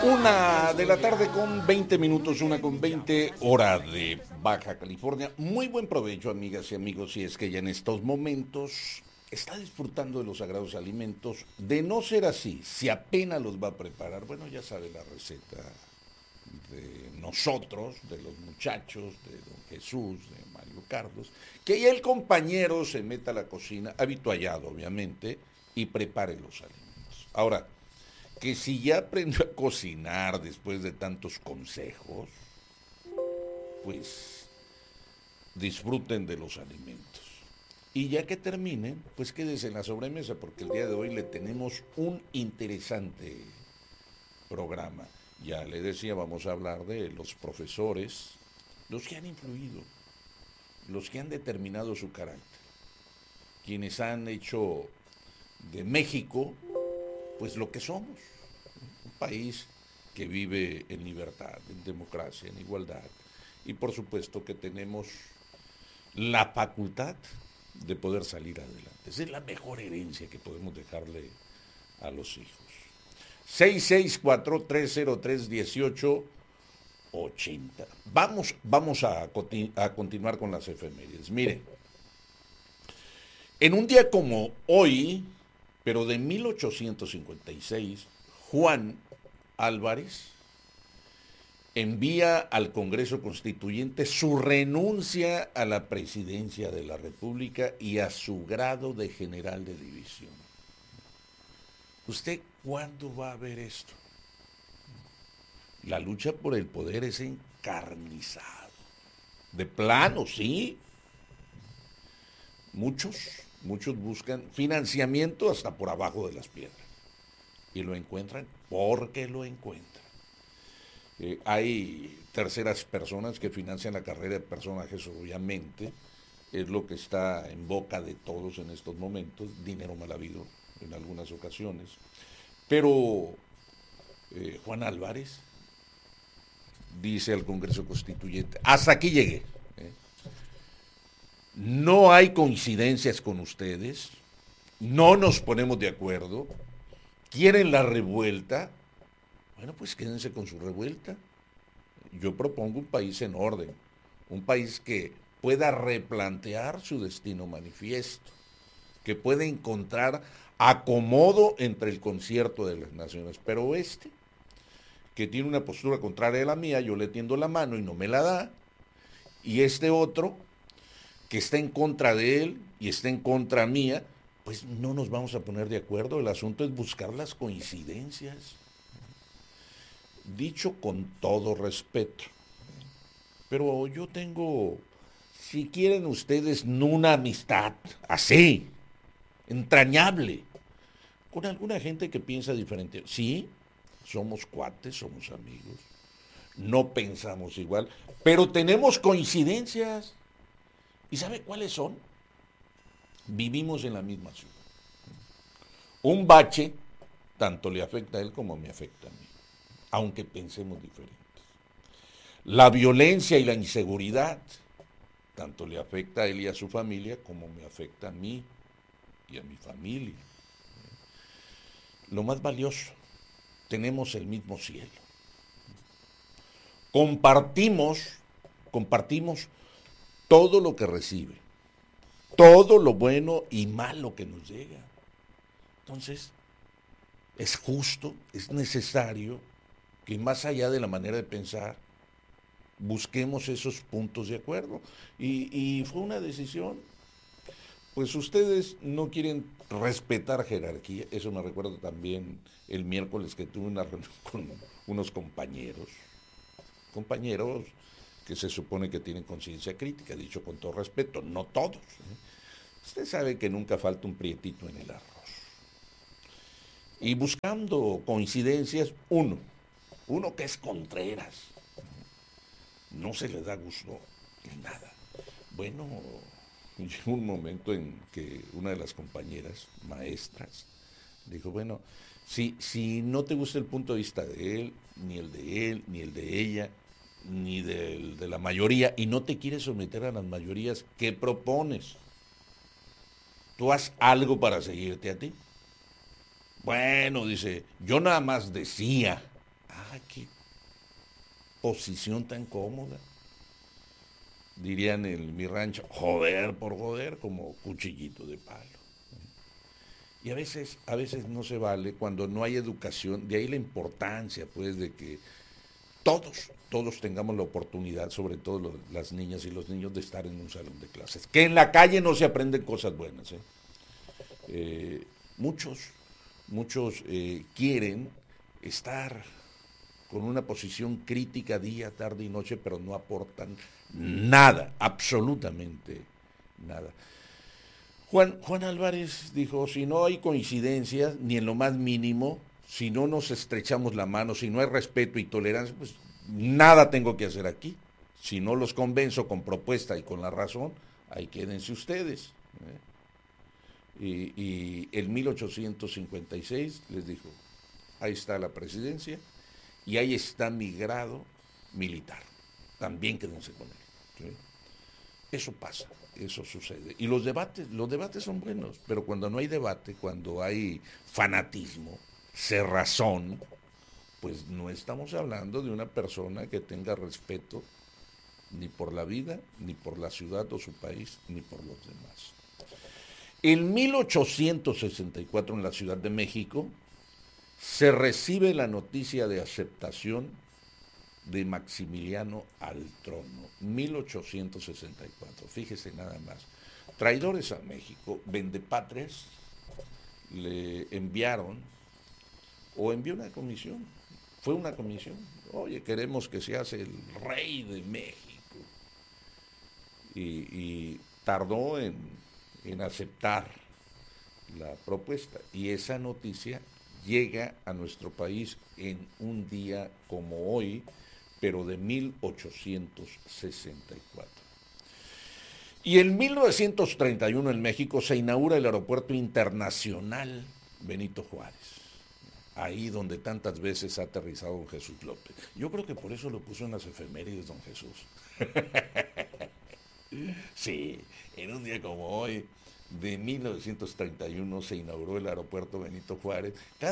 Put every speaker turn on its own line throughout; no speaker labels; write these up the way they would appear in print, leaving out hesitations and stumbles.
1 de la tarde con 20 minutos, 1 con 20, hora de Baja California. Muy buen provecho, amigas y amigos, si es que ya en estos momentos está disfrutando de los sagrados alimentos. De no ser así, si apenas los va a preparar, bueno, ya sabe la receta de nosotros, de los muchachos, de don Jesús, de Mario Carlos, que ya el compañero se meta a la cocina, habituallado obviamente, y prepare los alimentos. Ahora, que si ya aprendió a cocinar después de tantos consejos, pues disfruten de los alimentos. Y ya que terminen, pues quédese en la sobremesa, porque el día de hoy le tenemos un interesante programa. Ya le decía, vamos a hablar de los profesores, los que han influido, los que han determinado su carácter, quienes han hecho de México, pues lo que somos, un país que vive en libertad, en democracia, en igualdad, y por supuesto que tenemos la facultad de poder salir adelante. Esa es la mejor herencia que podemos dejarle a los hijos. 664-303-1880. Vamos a continuar con las efemérides. Mire, en un día como hoy, pero de 1856, Juan Álvarez envía al Congreso Constituyente su renuncia a la presidencia de la República y a su grado de general de división. ¿Usted cuándo va a ver esto? La lucha por el poder es encarnizado. De plano, sí. Muchos buscan financiamiento hasta por abajo de las piedras. Y lo encuentran porque lo encuentran. Hay terceras personas que financian la carrera de personajes, obviamente. Es lo que está en boca de todos en estos momentos. Dinero mal habido en algunas ocasiones. Pero Juan Álvarez dice al Congreso Constituyente, hasta aquí llegué. No hay coincidencias con ustedes, no nos ponemos de acuerdo, quieren la revuelta, bueno, pues quédense con su revuelta. Yo propongo un país en orden, un país que pueda replantear su destino manifiesto, que pueda encontrar acomodo entre el concierto de las naciones, pero que tiene una postura contraria a la mía, yo le tiendo la mano y no me la da, y este otro, que está en contra de él y está en contra mía, pues no nos vamos a poner de acuerdo. El asunto es buscar las coincidencias. Dicho con todo respeto, pero yo tengo, si quieren ustedes, una amistad así, entrañable, con alguna gente que piensa diferente. Sí, somos cuates, somos amigos, no pensamos igual, pero tenemos coincidencias. ¿Y sabe cuáles son? Vivimos en la misma ciudad. Un bache tanto le afecta a él como me afecta a mí, aunque pensemos diferentes. La violencia y la inseguridad tanto le afecta a él y a su familia como me afecta a mí y a mi familia. Lo más valioso, tenemos el mismo cielo. Compartimos todo lo que recibe, todo lo bueno y malo que nos llega. Entonces, es justo, es necesario que más allá de la manera de pensar, busquemos esos puntos de acuerdo. Y fue una decisión. Pues ustedes no quieren respetar jerarquía. Eso me recuerdo también el miércoles que tuve una reunión con unos compañeros que se supone que tienen conciencia crítica, dicho con todo respeto, no todos. Usted sabe que nunca falta un prietito en el arroz. Y buscando coincidencias, uno que es Contreras, no se le da gusto en nada. Bueno, llegó un momento en que una de las compañeras, maestras, dijo, bueno, si no te gusta el punto de vista de él, ni el de ella, ni de la mayoría, y no te quieres someter a las mayorías, ¿qué propones? ¿Tú haz algo para seguirte a ti? Bueno, dice, yo nada más decía. qué posición tan cómoda. Dirían en mi rancho, joder por joder, como cuchillito de palo. Y a veces no se vale cuando no hay educación, de ahí la importancia, pues, de que todos tengamos la oportunidad, sobre todo las niñas y los niños, de estar en un salón de clases. Que en la calle no se aprenden cosas buenas. Muchos, quieren estar con una posición crítica día, tarde y noche, pero no aportan nada, absolutamente nada. Juan Álvarez dijo, si no hay coincidencias, ni en lo más mínimo, si no nos estrechamos la mano, si no hay respeto y tolerancia, pues nada tengo que hacer aquí. Si no los convenzo con propuesta y con la razón, ahí quédense ustedes. Y en 1856 les dijo, ahí está la presidencia y ahí está mi grado militar. También quédense con él. ¿Sí? Eso pasa, eso sucede. Y los debates son buenos, pero cuando no hay debate, cuando hay fanatismo, cerrazón, pues no estamos hablando de una persona que tenga respeto ni por la vida, ni por la ciudad o su país, ni por los demás. En 1864, en la Ciudad de México, se recibe la noticia de aceptación de Maximiliano al trono, 1864, fíjese nada más. Traidores a México, vendepatrias, le enviaron, o envió una comisión, fue una comisión, oye, queremos que seas el rey de México. Y tardó en aceptar la propuesta. Y esa noticia llega a nuestro país en un día como hoy, pero de 1864. Y en 1931 en México se inaugura el Aeropuerto Internacional Benito Juárez, ahí donde tantas veces ha aterrizado don Jesús López. Yo creo que por eso lo puso en las efemérides don Jesús. Sí, en un día como hoy, de 1931, se inauguró el aeropuerto Benito Juárez.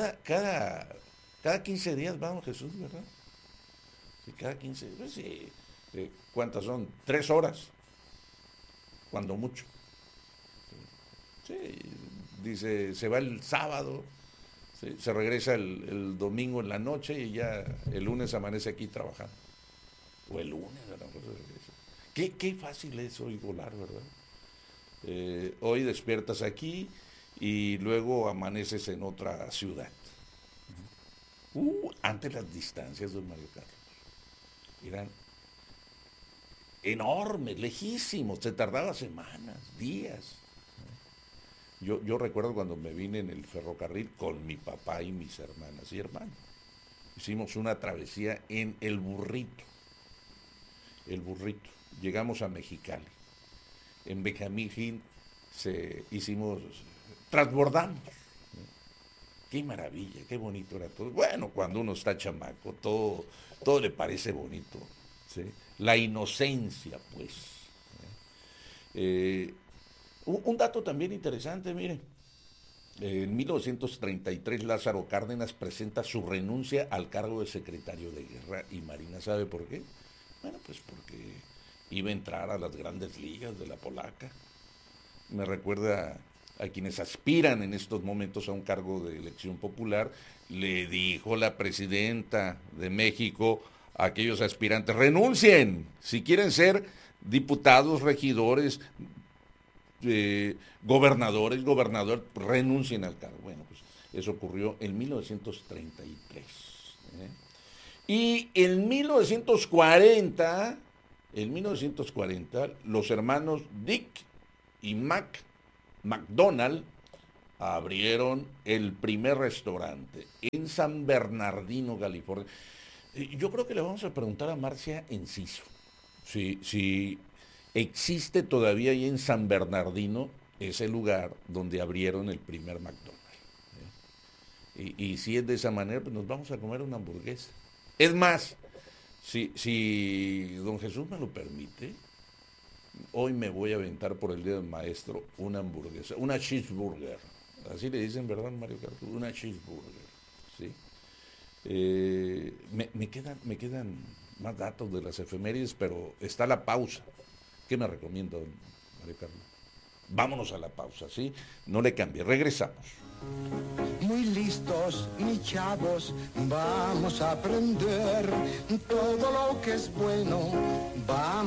Cada 15 días vamos, Jesús, ¿verdad? Sí, cada 15 días, pues sí. ¿Cuántas son? 3 horas, cuando mucho. Sí, dice, se va el sábado, sí, se regresa el domingo en la noche y ya el lunes amanece aquí trabajando. O el lunes, a lo mejor se regresa. Qué fácil es hoy volar, ¿verdad? Hoy despiertas aquí y luego amaneces en otra ciudad. Antes las distancias, don Mario Carlos, eran enormes, lejísimos, se tardaba semanas, días. Yo recuerdo cuando me vine en el ferrocarril con mi papá y mis hermanas y hermanos. Hicimos una travesía en el Burrito. El Burrito. Llegamos a Mexicali. En Benjamín Gil transbordamos. Qué maravilla, qué bonito era todo. Bueno, cuando uno está chamaco, todo le parece bonito. ¿Sí? La inocencia, pues. Un dato también interesante, miren. En 1933 Lázaro Cárdenas presenta su renuncia al cargo de secretario de Guerra y Marina. ¿Sabe por qué? Bueno, pues porque iba a entrar a las grandes ligas de la polaca. Me recuerda a quienes aspiran en estos momentos a un cargo de elección popular, le dijo la presidenta de México a aquellos aspirantes, renuncien, si quieren ser diputados, regidores, gobernadores, renuncien al cargo. Bueno, pues eso ocurrió en 1933. Y en 1940, los hermanos Dick y McDonald abrieron el primer restaurante en San Bernardino, California. Yo creo que le vamos a preguntar a Marcia Enciso si existe todavía ahí en San Bernardino ese lugar donde abrieron el primer McDonald's. Y si es de esa manera, pues nos vamos a comer una hamburguesa. Es más, si don Jesús me lo permite, hoy me voy a aventar por el Día del Maestro una hamburguesa, una cheeseburger. Así le dicen, ¿verdad, Mario Carlos? Una cheeseburger, ¿sí? Me quedan más datos de las efemérides, pero está la pausa. ¿Qué me recomienda, María Carmen? Vámonos a la pausa, ¿sí? No le cambie, regresamos.
Muy listos, mis chavos, vamos a aprender todo lo que es bueno. Vamos